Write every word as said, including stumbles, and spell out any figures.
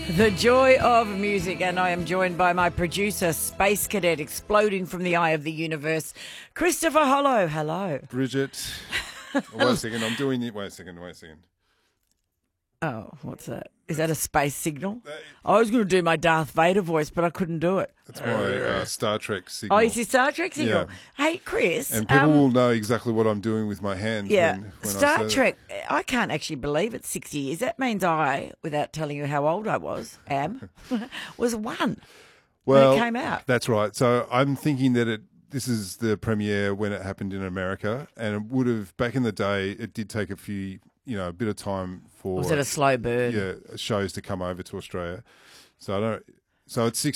The joy of music, and I am joined by my producer, Space Cadet, exploding from the eye of the universe, Christopher Hollow. Hello. Bridget. Wait a second, I'm doing it. Wait a second, wait a second. Oh, what's that? Is that a space signal? I was going to do my Darth Vader voice, but I couldn't do it. That's my uh, Star Trek signal. Oh, it's your Star Trek signal? Yeah. Hey, Chris. And people um, will know exactly what I'm doing with my hands. Yeah, when, when Star I say Trek, I can't actually believe it's sixty years. That means I, without telling you how old I was, am, was one well, when it came out. That's right. So I'm thinking that it. This is the premiere when it happened in America, and it would have, back in the day, it did take a few, you know, a bit of time for Was it a slow burn? yeah shows to come over to Australia. So I don't. So it's